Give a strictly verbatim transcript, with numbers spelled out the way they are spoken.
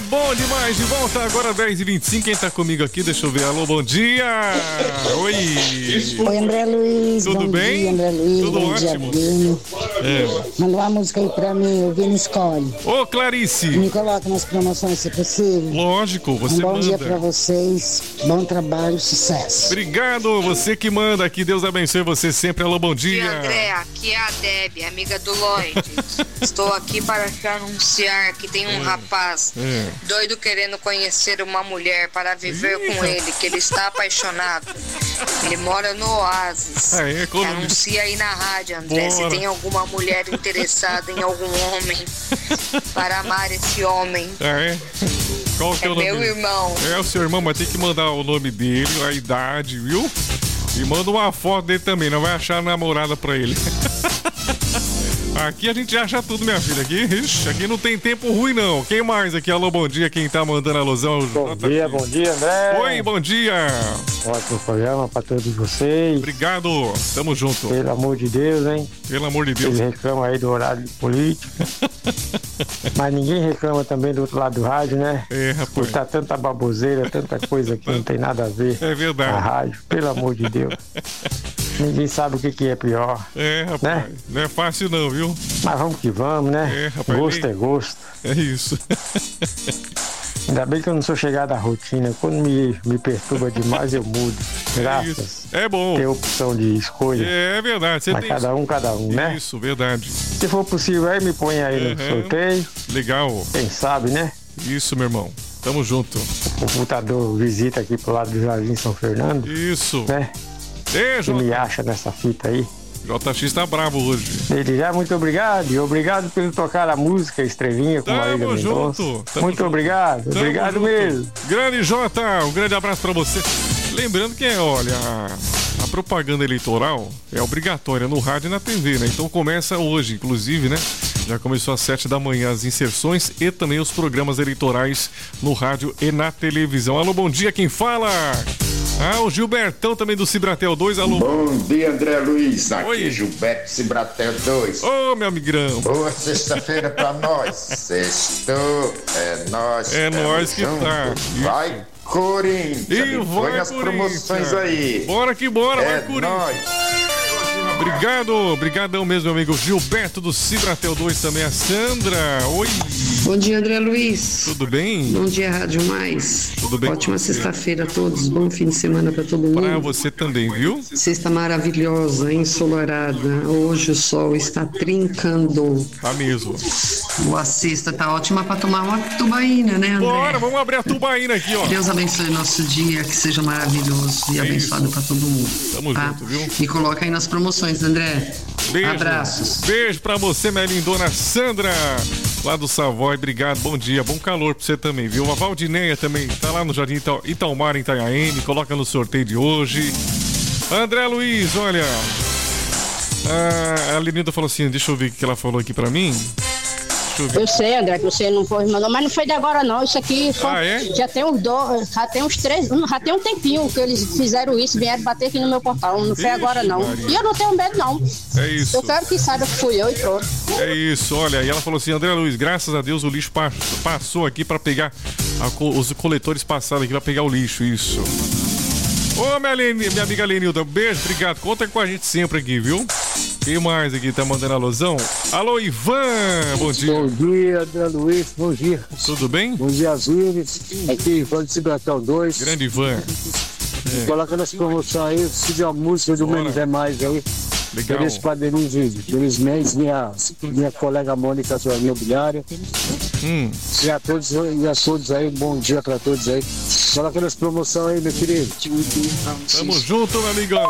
bom demais. De volta agora, dez e vinte e cinco. Quem tá comigo aqui? Deixa eu ver. Alô, bom dia. Oi. Oi, André Luiz. Tudo bom bem? Dia, André Luiz. Tudo bom ótimo. Dia, é. Manda uma música aí pra mim, o Vini escolhe. Ô, Clarice. Me coloca nas promoções, se possível. Lógico, você Um bom manda. dia pra vocês. Bom trabalho, sucesso. Obrigado, você que manda aqui. Deus abençoe você sempre. Alô, bom dia. E André, aqui é a Debbie, amiga do Lloyd. Estou aqui para te anunciar que tem um é. rapaz é. doido querendo conhecer uma mulher para viver Ih, com ele, que ele está apaixonado. Ele mora no Oasis. Ah, é? Como... Anuncia aí na rádio, André, Bora. se tem alguma mulher interessada em algum homem para amar esse homem. Ah, é? Qual que é, é o nome? Meu irmão. É o seu irmão, mas tem que mandar o nome dele, a idade, viu? E manda uma foto dele também, não vai achar namorada pra ele. Aqui a gente acha tudo, minha filha. Aqui, ixi, aqui não tem tempo ruim, não. Quem mais aqui? Alô, bom dia. Quem tá mandando a alusão? Bom dia, bom dia, André. Oi, bom dia. Ótimo programa pra todos vocês. Obrigado. Tamo junto. Pelo amor de Deus, hein? Pelo amor de Deus. Eles reclamam aí do horário político. Mas ninguém reclama também do outro lado do rádio, né? É, rapaz. Por tá tanta baboseira, tanta coisa que não tem nada a ver. É verdade. A rádio, pelo amor de Deus. Ninguém sabe o que, que é pior. É, rapaz. Né? Não é fácil não, viu? Mas vamos que vamos, né? É, rapaz. Gosto nem... é gosto. É isso. Ainda bem que eu não sou chegado à rotina. Quando me, me perturba demais, eu mudo. Graças. É, é bom. Ter opção de escolha. É verdade. Você Mas tem... cada um, cada um, né? Isso, verdade. Se for possível, aí me põe aí uhum. no sorteio. Legal. Quem sabe, né? Isso, meu irmão. Tamo junto. O computador visita aqui pro lado do Jardim São Fernando. Isso. Né? E, J... me acha nessa fita aí. J X tá bravo hoje. Ele já, muito obrigado. E obrigado por tocar a música Estrelinha com a Marília Mendonça. Muito junto. obrigado. Tamo obrigado junto. mesmo. Grande Jota, um grande abraço pra você. Lembrando que, olha, a, a propaganda eleitoral é obrigatória no rádio e na T V, né? Então começa hoje, inclusive, né? Já começou às sete da manhã as inserções e também os programas eleitorais no rádio e na televisão. Alô, bom dia, quem fala? Ah, o Gilbertão também do Cibratel dois, alô. Bom dia, André Luiz. Aqui Oi. é Gilberto Cibratel dois. Ô, oh, meu amigrão. Boa sexta-feira pra nós. Sextou, é nós. É nós que junto. tá. Vai, Corinthians. E vai, as promoções Corinthians. aí. Bora que bora, é vai, Corinthians. Nós. Obrigado, obrigadão mesmo, meu amigo Gilberto do Cibratel dois também, a Sandra. Oi. Bom dia, André Luiz. Tudo bem? Bom dia, Rádio Mais. Tudo bem? Ótima sexta-feira a todos. Bom fim de semana para todo mundo. Pra você também, viu? Sexta maravilhosa, ensolarada. Hoje o sol está trincando. Tá mesmo. Boa sexta, tá ótima para tomar uma tubaína, né, André? Bora, vamos abrir a tubaína aqui, ó. Deus abençoe nosso dia, que seja maravilhoso e é abençoado para todo mundo. Tamo tá? junto, viu? Me coloca aí nas promoções, André. Beijo. Abraços. Beijo pra você, minha lindona Sandra, lá do Savoy. Obrigado, bom dia, bom calor pra você também, viu? A Valdineia também tá lá no Jardim Ita- Italmar, em Itanhaém. Coloca no sorteio de hoje. André Luiz, olha. A, a Lenilda falou assim, deixa eu ver o que ela falou aqui pra mim. Eu sei, André, que você não foi mandar, mas não foi de agora não, isso aqui foi, ah, é? já tem uns dois, já tem uns três, já tem um tempinho que eles fizeram isso, vieram bater aqui no meu portão, não foi Ixi, agora não. Maria. E eu não tenho medo não. É isso. Eu quero que saiba que fui eu e pronto. É isso, olha, e ela falou assim, André Luiz, graças a Deus o lixo passou aqui pra pegar, a, os coletores passaram aqui pra pegar o lixo, isso. Ô, minha, Leni, minha amiga Lenilda, beijo, obrigado, conta com a gente sempre aqui, viu? Quem mais aqui tá mandando alusão? Alô, Ivan, bom dia. Bom dia, André Luiz, bom dia. Tudo bem? Bom dia, Azures. Aqui, Ivan de Cibratel dois. Grande Ivan. É. Coloca nas promoções aí, se tiver a música do Menos é Mais aí. Legal. Feliz padrinho de Feliz Mês, minha, minha colega Mônica, sua imobiliária. Hum. E a todos, e a todos aí, bom dia pra todos aí. Coloca nas promoções aí, meu querido. Tamo junto, meu amigão.